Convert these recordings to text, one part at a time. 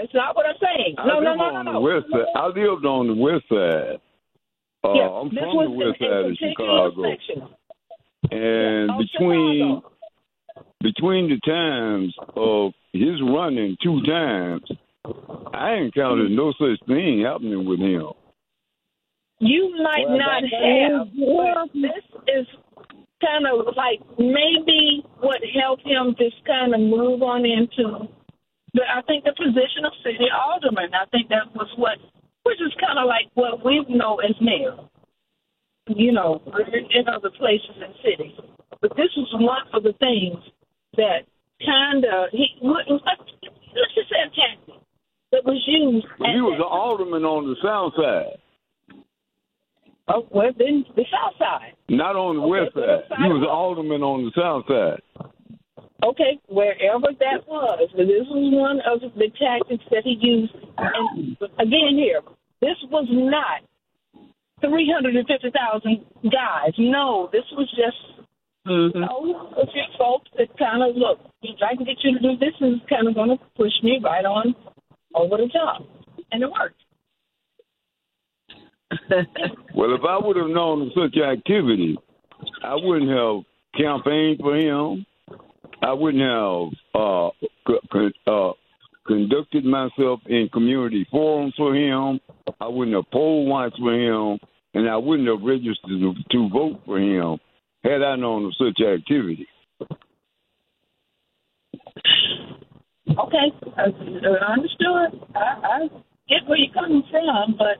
That's not what I'm saying. No. West side. I lived on the west side. I'm from the west side of Chicago. And between the times of his running 2 times, I encountered no such thing happening with him. You might not have, but this is kind of like maybe what helped him just kind of move on into, I think, the position of city alderman. I think that was which is kind of like what we know as mayor, in other places and cities. But this was one of the things that kind of, let's just say a tactic that was used. He was an alderman on the south side. Oh, well, then the south side. Not on the west side. He was an alderman on the south side. Okay, wherever that was. But this was one of the tactics that he used. And again here, this was not 350,000 guys. No, this was just a few folks that kind of, look, if I can get you to do this, is kind of going to push me right on over the top. And it worked. Well, if I would have known of such activity, I wouldn't have campaigned for him. I wouldn't have conducted myself in community forums for him. I wouldn't have poll watched for him, and I wouldn't have registered to vote for him had I known of such activity. Okay, understood. I get where you're coming from, but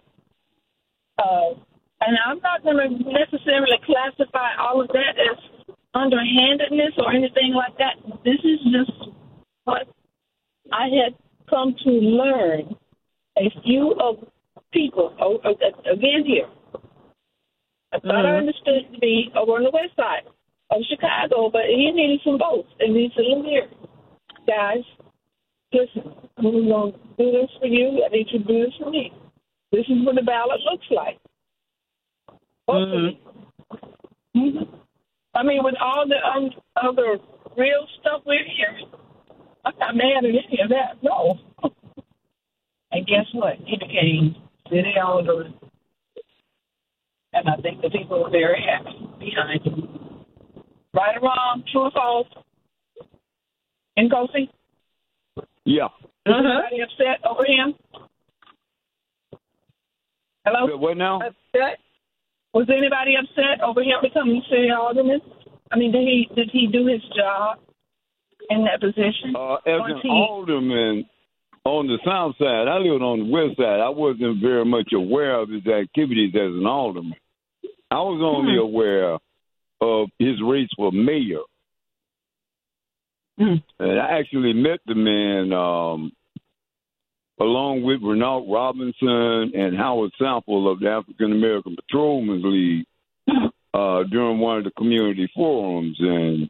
and I'm not going to necessarily classify all of that as underhandedness or anything like that. This is just what I had come to learn. A few of people, again here, I thought I understood it to be over on the west side of Chicago, but he needed some votes. And he said, look here, guys, listen, we're going to do this for you. I need you to do this for me. This is what the ballot looks like. Hopefully. I mean, with all the other real stuff we're hearing, I'm not mad at any of that. No. And guess what? He became city alderman. And I think the people were very happy behind him. Right or wrong, true or false? Nkosi? Yeah. Was anybody upset over him? Hello? What now? Upset? Was anybody upset over him becoming city alderman? I mean, did he do his job in that position? As an alderman on the south side, I lived on the west side. I wasn't very much aware of his activities as an alderman. I was only aware of his race for mayor. And I actually met the man along with Renault Robinson and Howard Sample of the African American Patrolmen's League during one of the community forums. And,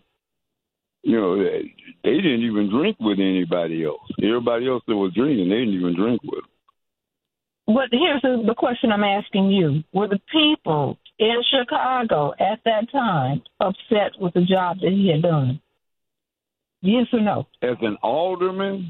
they didn't even drink with anybody else. Everybody else that was drinking, they didn't even drink with them. But here's the question I'm asking you. Were the people in Chicago at that time upset with the job that he had done? Yes or no? As an alderman?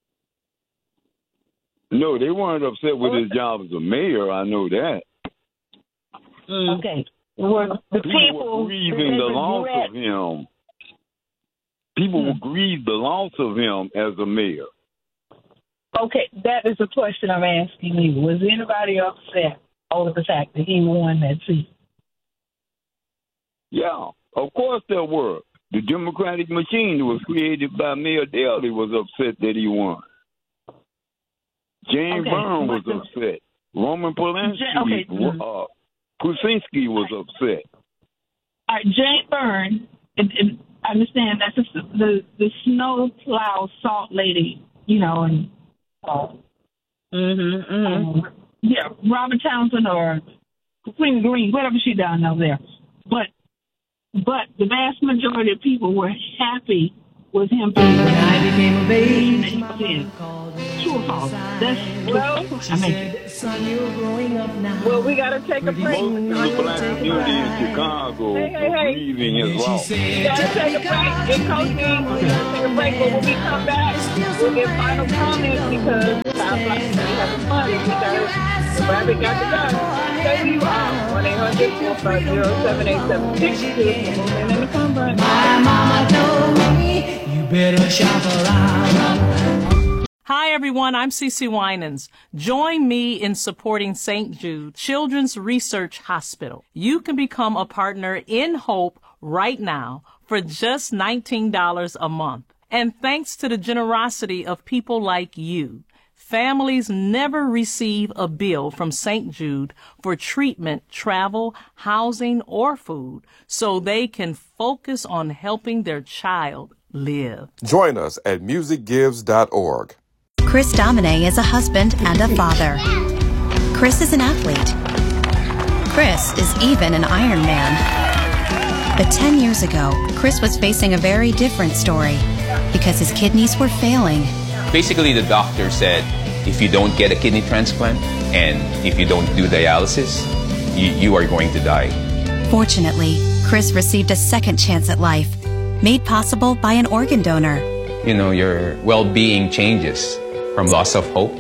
No, they weren't upset with his job as a mayor. I know that. Okay. Were the people were grieving the loss of him. People were grieved the loss of him as a mayor. Okay, that is the question I'm asking you. Was anybody upset over the fact that he won that seat? Yeah, of course there were. The Democratic machine that was created by Mayor Daley was upset that he won. Jane Byrne was upset. Roman Polanski, Kuczynski was upset. All right, Jane Byrne, I understand that's the snow plow salt lady, and Robert Townsend or Queen Green, whatever she done over there. But the vast majority of people were happy with him being when I became a baby. True or false? Son, you're growing up now. Well, we got to take a break. Most of the black community in Chicago was grieving his loss. We got to take a break. In coaching, we're going to take a break, but when we come back, we'll get final comments because sounds like to be having fun. If you got the rabbit got the gun. Say who you are. 1-800-450-7876 to the Movement in the Convent. My mama told me you better shop around. Hi, everyone. I'm Cece Winans. Join me in supporting St. Jude Children's Research Hospital. You can become a partner in Hope right now for just $19 a month. And thanks to the generosity of people like you, families never receive a bill from St. Jude for treatment, travel, housing, or food, so they can focus on helping their child live. Join us at musicgives.org. Chris Domine is a husband and a father. Chris is an athlete. Chris is even an Iron Man. But 10 years ago, Chris was facing a very different story because his kidneys were failing. Basically, the doctor said, if you don't get a kidney transplant and if you don't do dialysis, you are going to die. Fortunately, Chris received a second chance at life, made possible by an organ donor. You know, your well-being changes from loss of hope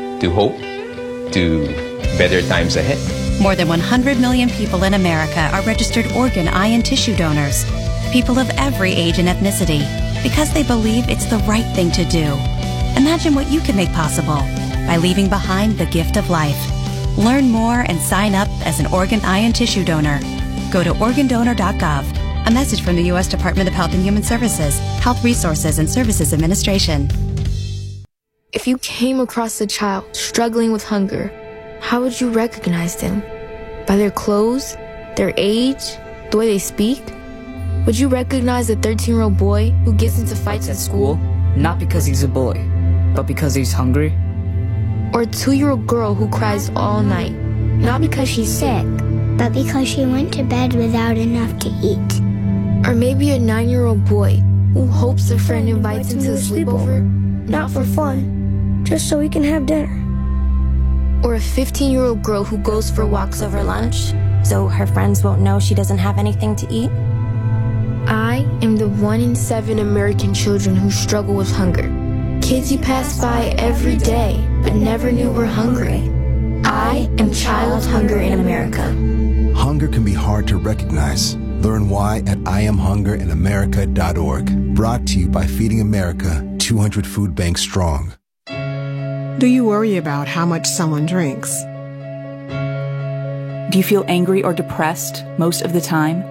to better times ahead. More than 100 million people in America are registered organ, eye, and tissue donors. People of every age and ethnicity, because they believe it's the right thing to do. Imagine what you can make possible by leaving behind the gift of life. Learn more and sign up as an organ, eye, and tissue donor. Go to organdonor.gov. A message from the U.S. Department of Health and Human Services, Health Resources and Services Administration. If you came across a child struggling with hunger, how would you recognize them? By their clothes, their age, the way they speak? Would you recognize a 13-year-old boy who gets into fights at school? Not because he's a boy, but because he's hungry? Or a 2-year-old girl who cries all night? Not because she's sick, but because she went to bed without enough to eat. Or maybe a 9-year-old boy who hopes a friend invites him to a sleepover? Not for fun, just so we can have dinner. Or a 15-year-old girl who goes for walks over lunch, so her friends won't know she doesn't have anything to eat? I am the 1 in 7 American children who struggle with hunger. Kids you pass by every day, but never knew were hungry. I am child hunger in America. Hunger can be hard to recognize. Learn why at IamHungerInAmerica.org. Brought to you by Feeding America, 200 food banks strong. Do you worry about how much someone drinks? Do you feel angry or depressed most of the time?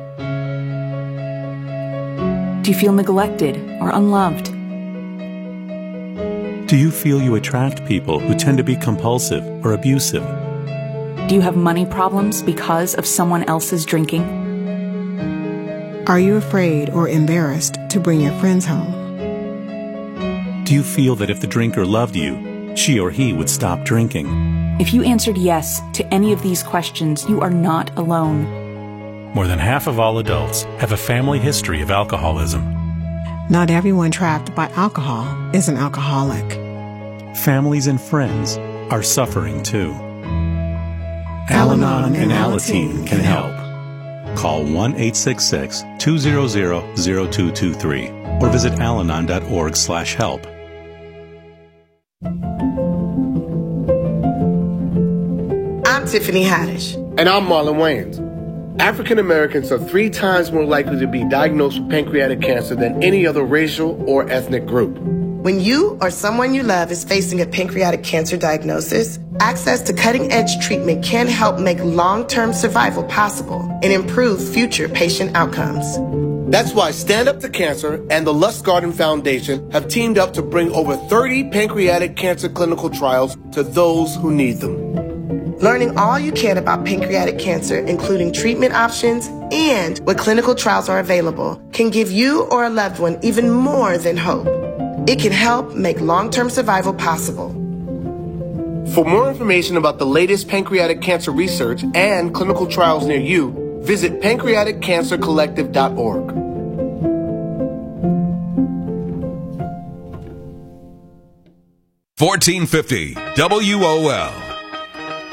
Do you feel neglected or unloved? Do you feel you attract people who tend to be compulsive or abusive? Do you have money problems because of someone else's drinking? Are you afraid or embarrassed to bring your friends home? Do you feel that if the drinker loved you, she or he would stop drinking? If you answered yes to any of these questions, you are not alone. More than half of all adults have a family history of alcoholism. Not everyone trapped by alcohol is an alcoholic. Families and friends are suffering too. Al-Anon and Alateen can help. Call 1-866-200-0223 or visit alanon.org/help. I'm Tiffany Haddish. And I'm Marlon Wayans. African Americans are 3 times more likely to be diagnosed with pancreatic cancer than any other racial or ethnic group. When you or someone you love is facing a pancreatic cancer diagnosis, access to cutting-edge treatment can help make long-term survival possible and improve future patient outcomes. That's why Stand Up to Cancer and the Lustgarten Foundation have teamed up to bring over 30 pancreatic cancer clinical trials to those who need them. Learning all you can about pancreatic cancer, including treatment options and what clinical trials are available, can give you or a loved one even more than hope. It can help make long-term survival possible. For more information about the latest pancreatic cancer research and clinical trials near you, visit pancreaticcancercollective.org. .1450 WOL.